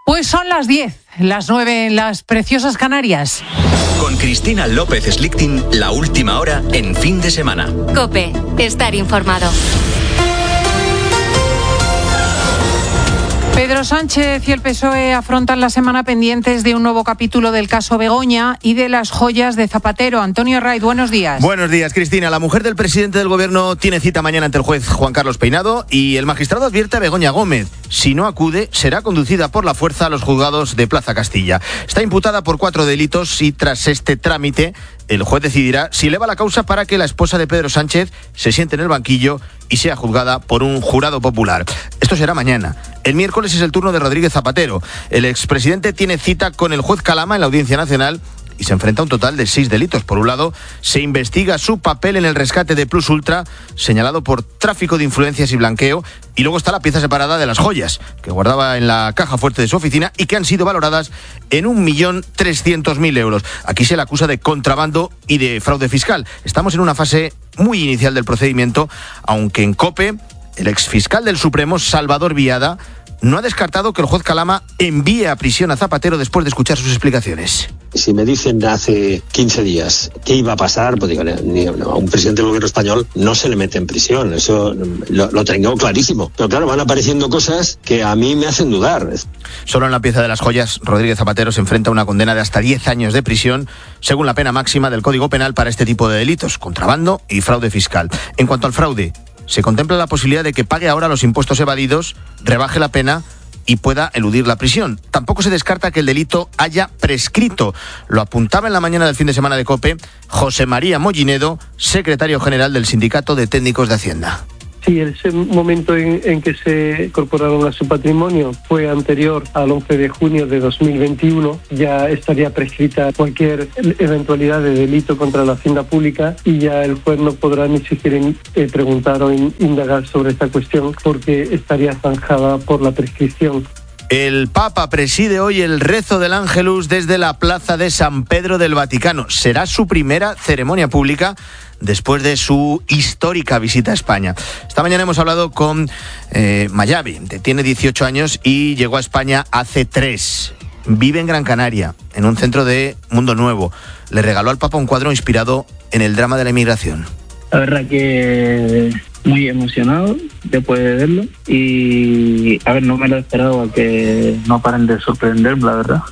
Pues son las 10, las 9 en las preciosas Canarias. Con Cristina López Slichting, la última hora en Fin de Semana. COPE, estar informado. Pedro Sánchez y el PSOE afrontan la semana pendientes de un nuevo capítulo del caso Begoña y de las joyas de Zapatero. Antonio Raiz, buenos días. Buenos días, Cristina. La mujer del presidente del gobierno tiene cita mañana ante el juez Juan Carlos Peinado y el magistrado advierte a Begoña Gómez. Si no acude, será conducida por la fuerza a los juzgados de Plaza Castilla. Está imputada por 4 delitos y tras este trámite, el juez decidirá si eleva la causa para que la esposa de Pedro Sánchez se siente en el banquillo y sea juzgada por un jurado popular. Esto será mañana. El miércoles es el turno de Rodríguez Zapatero. El expresidente tiene cita con el juez Calama en la Audiencia Nacional y se enfrenta a un total de 6 delitos. Por un lado, se investiga su papel en el rescate de Plus Ultra, señalado por tráfico de influencias y blanqueo, y luego está la pieza separada de las joyas, que guardaba en la caja fuerte de su oficina y que han sido valoradas en 1.300.000 euros. Aquí se le acusa de contrabando y de fraude fiscal. Estamos en una fase muy inicial del procedimiento, aunque en COPE, el exfiscal del Supremo, Salvador Viada, no ha descartado que el juez Calama envíe a prisión a Zapatero después de escuchar sus explicaciones. Si me dicen hace 15 días qué iba a pasar, pues digo, a un presidente del gobierno español no se le mete en prisión, eso lo tengo clarísimo. Pero claro, van apareciendo cosas que a mí me hacen dudar. Solo en la pieza de las joyas, Rodríguez Zapatero se enfrenta a una condena de hasta 10 años de prisión, según la pena máxima del Código Penal para este tipo de delitos, contrabando y fraude fiscal. En cuanto al fraude, se contempla la posibilidad de que pague ahora los impuestos evadidos, rebaje la pena y pueda eludir la prisión. Tampoco se descarta que el delito haya prescrito. Lo apuntaba en la mañana del fin de semana de COPE José María Mollinedo, secretario general del Sindicato de Técnicos de Hacienda. Sí, ese momento en que se incorporaron a su patrimonio fue anterior al 11 de junio de 2021. Ya estaría prescrita cualquier eventualidad de delito contra la hacienda pública y ya el juez no podrá ni siquiera preguntar o indagar sobre esta cuestión porque estaría zanjada por la prescripción. El Papa preside hoy el rezo del Ángelus desde la plaza de San Pedro del Vaticano. Será su primera ceremonia pública después de su histórica visita a España. Esta mañana hemos hablado con Mayavi, tiene 18 años y llegó a España hace 3. Vive en Gran Canaria, en un centro de Mundo Nuevo. Le regaló al Papa un cuadro inspirado en el drama de la inmigración. La verdad que muy emocionado después de verlo y no me lo he esperado, que no paren de sorprenderme, la verdad.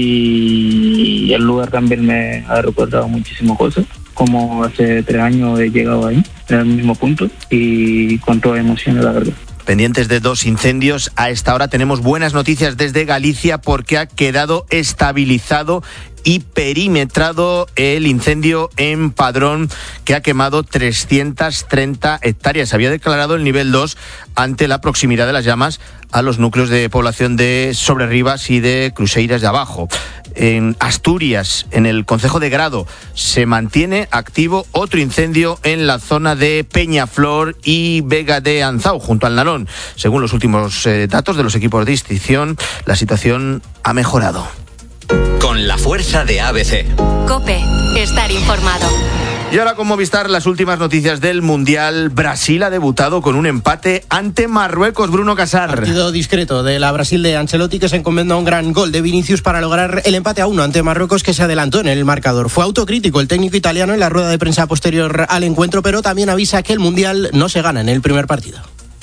Y el lugar también me ha recordado muchísimas cosas, como hace 3 años he llegado ahí, en el mismo punto, y con toda emoción, la verdad. Pendientes de 2 incendios, a esta hora tenemos buenas noticias desde Galicia porque ha quedado estabilizado y perimetrado el incendio en Padrón, que ha quemado 330 hectáreas. Había declarado el nivel 2 ante la proximidad de las llamas a los núcleos de población de Sobrerribas y de Cruceiras de Abajo. En Asturias, en el concejo de Grado, se mantiene activo otro incendio en la zona de Peñaflor y Vega de Anzao, junto al Nalón. Según los últimos datos de los equipos de extinción, la situación ha mejorado. Con la fuerza de ABC. COPE, estar informado. Y ahora con Movistar, las últimas noticias del Mundial. Brasil ha debutado con un empate ante Marruecos. Bruno Casar. Partido discreto de la Brasil de Ancelotti, que se encomendó a un gran gol de Vinicius para lograr el empate a 1 ante Marruecos, que se adelantó en el marcador. Fue autocrítico el técnico italiano en la rueda de prensa posterior al encuentro, pero también avisa que el Mundial no se gana en el primer partido.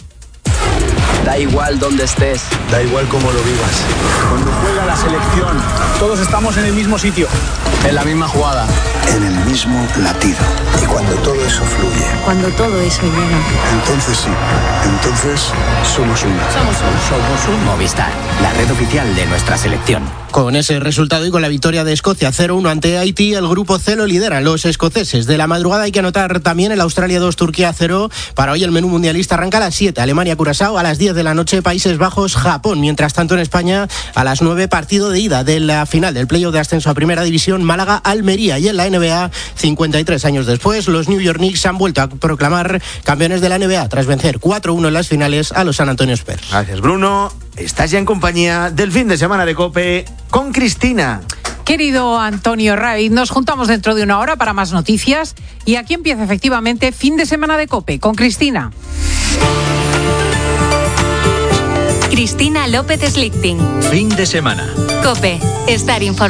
Da igual dónde estés, da igual cómo lo vivas. Cuando juega la selección, todos estamos en el mismo sitio, en la misma jugada, en el mismo latido. Y cuando todo eso fluye, cuando todo eso llega, entonces sí, entonces somos uno. Somos uno. Movistar, la red oficial de nuestra selección. Con ese resultado y con la victoria de Escocia 0-1 ante Haití, el grupo C lo lideran los escoceses. De la madrugada hay que anotar también el Australia 2, Turquía 0. Para hoy el menú mundialista arranca a las 7, Alemania-Curazao, a las 10 de la noche Países Bajos-Japón. Mientras tanto en España, a las 9, partido de ida de la final del playoff de ascenso a Primera División, Málaga-Almería. Y en la NBA, 53 años después, los New York Knicks han vuelto a proclamar campeones de la NBA tras vencer 4-1 en las finales a los San Antonio Spurs. Gracias, Bruno. Estás ya en compañía del fin de semana de COPE con Cristina. Querido Antonio Raiz, nos juntamos dentro de una hora para más noticias y aquí empieza efectivamente fin de semana de COPE con Cristina. Cristina López Slichting. Fin de semana. COPE. Estar informado.